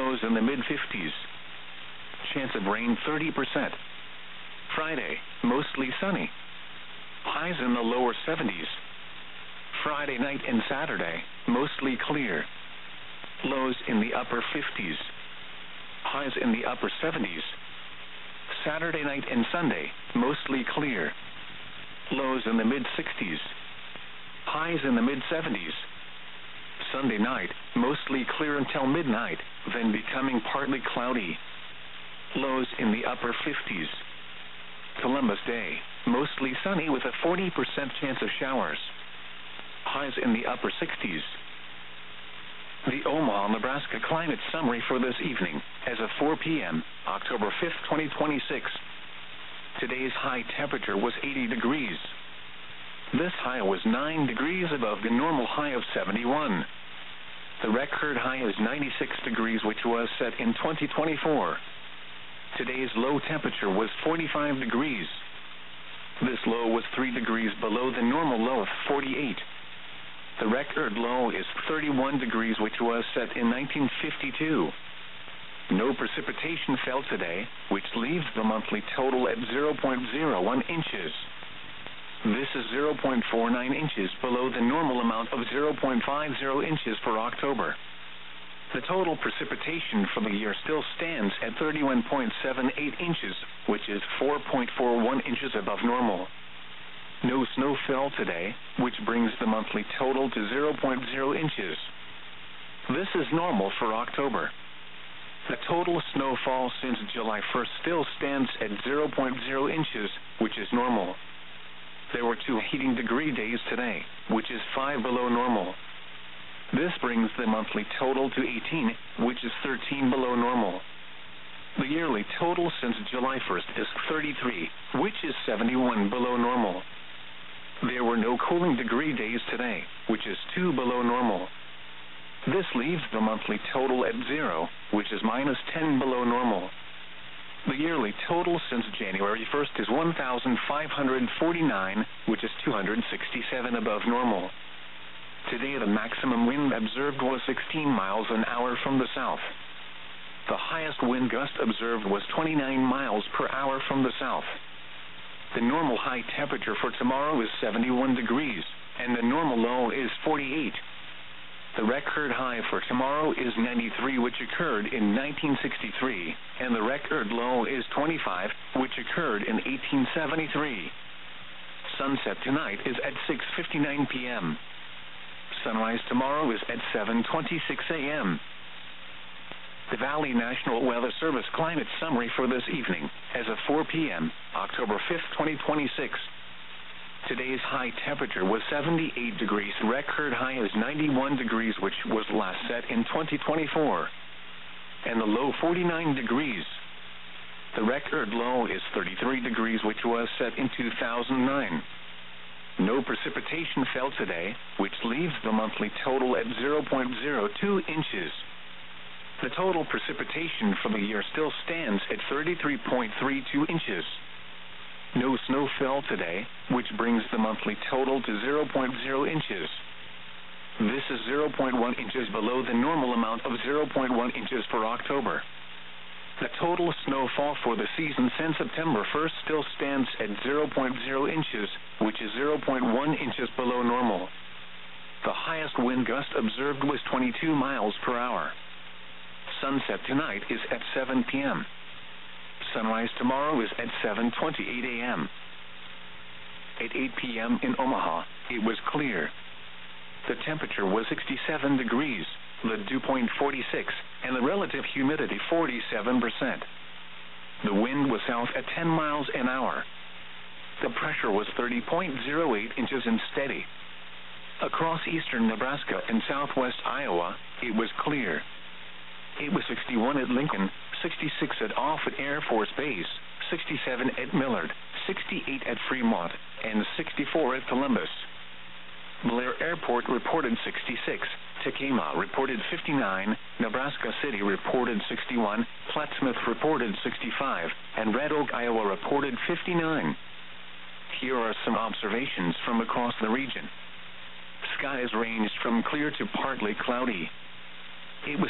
lows in the mid-50s. Chance of rain 30%. Friday, mostly sunny. Highs in the lower 70s. Friday night and Saturday, mostly clear. Lows in the upper 50s. Highs in the upper 70s. Saturday night and Sunday, mostly clear. Lows in the mid-60s. Highs in the mid-70s. Sunday night, mostly clear until midnight, then becoming partly cloudy. Lows in the upper 50s. Columbus Day, mostly sunny with a 40% chance of showers. Highs in the upper 60s. The Omaha, Nebraska climate summary for this evening, as of 4 p.m., October 5th, 2026. Today's high temperature was 80 degrees. This high was 9 degrees above the normal high of 71. The record high is 96 degrees, which was set in 2024. Today's low temperature was 45 degrees. This low was 3 degrees below the normal low of 48. The record low is 31 degrees, which was set in 1952. No precipitation fell today, which leaves the monthly total at 0.01 inches. This is 0.49 inches below the normal amount of 0.50 inches for October. The total precipitation for the year still stands at 31.78 inches, which is 4.41 inches above normal. No snow fell today, which brings the monthly total to 0.0 inches. This is normal for October. The total snowfall since July 1st still stands at 0.0 inches, which is normal. There were 2 heating degree days today, which is 5 below normal. This brings the monthly total to 18, which is 13 below normal. The yearly total since July 1st is 33, which is 71 below normal. There were no cooling degree days today, which is 2 below normal. This leaves the monthly total at 0, which is minus 10 below normal. The yearly total since January 1st is 1,549, which is 267 above normal. Today the maximum wind observed was 16 miles an hour from the south. The highest wind gust observed was 29 miles per hour from the south. The normal high temperature for tomorrow is 71 degrees, and the normal low is 48. The record high for tomorrow is 93, which occurred in 1963, and the record low is 25, which occurred in 1873. Sunset tonight is at 6:59 p.m. Sunrise tomorrow is at 7:26 a.m. The Valley National Weather Service climate summary for this evening, as of 4 p.m., October 5th, 2026. Today's high temperature was 78 degrees. Record high is 91 degrees, which was last set in 2024. And the low 49 degrees. The record low is 33 degrees, which was set in 2009. No precipitation fell today, which leaves the monthly total at 0.02 inches. The total precipitation for the year still stands at 33.32 inches. No snow fell today, which brings the monthly total to 0.0 inches. This is 0.1 inches below the normal amount of 0.1 inches for October. The total snowfall for the season since September 1st still stands at 0.0 inches, which is 0.1 inches below normal. The highest wind gust observed was 22 miles per hour. Sunset tonight is at 7 p.m. Sunrise tomorrow is at 7:28 a.m. At 8 p.m. in Omaha, it was clear. The temperature was 67 degrees, the dew point 46, and the relative humidity 47%. The wind was south at 10 miles an hour. The pressure was 30.08 inches and steady. Across eastern Nebraska and southwest Iowa, it was clear. It was 61 at Lincoln, 66 at Offutt Air Force Base, 67 at Millard, 68 at Fremont, and 64 at Columbus. Blair Airport reported 66, Tacoma reported 59, Nebraska City reported 61, Plattsmouth reported 65, and Red Oak, Iowa reported 59. Here are some observations from across the region. Skies ranged from clear to partly cloudy. It was